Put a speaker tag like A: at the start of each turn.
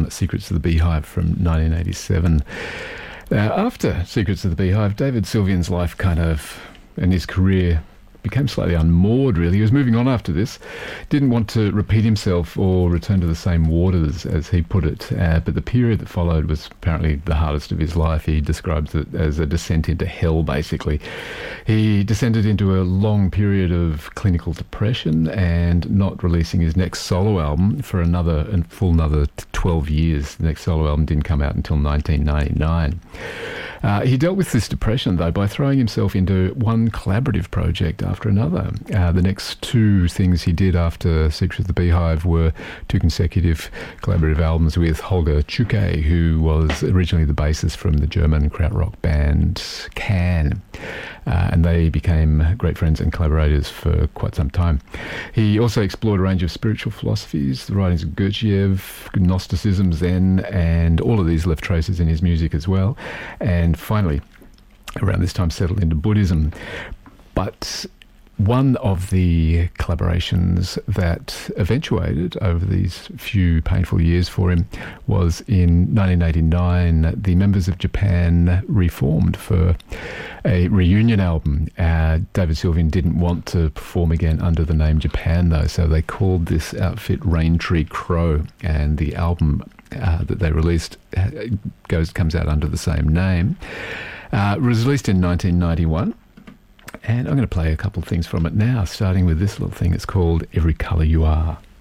A: album Secrets of the Beehive from 1987. After Secrets of the Beehive, David Sylvian's life and his career became slightly unmoored, really. He was moving on after this, didn't want to repeat himself or return to the same waters, as he put it, but the period that followed was apparently the hardest of his life. He describes it as a descent into hell, basically. He descended into a long period of clinical depression and not releasing his next solo album for another 12 years. The next solo album didn't come out until 1999. He dealt with this depression, though, by throwing himself into one collaborative project after another. The next two things he did after Secrets of the Beehive were two consecutive collaborative albums with Holger Czukay, who was originally the bassist from the German krautrock band Can. And they became great friends and collaborators for quite some time. He also explored a range of spiritual philosophies, the writings of Gurdjieff, Gnosticism, Zen, and all of these left traces in his music as well. And finally, around this time, settled into Buddhism. But one of the collaborations that eventuated over these few painful years for him was in 1989. The members of Japan reformed for a reunion album. David Sylvian didn't want to perform again under the name Japan, though, so they called this outfit Raintree Crow, and the album that they released comes out under the same name. It was released in 1991. And I'm going to play a couple of things from it now, starting with this little thing. It's called Every Colour You Are.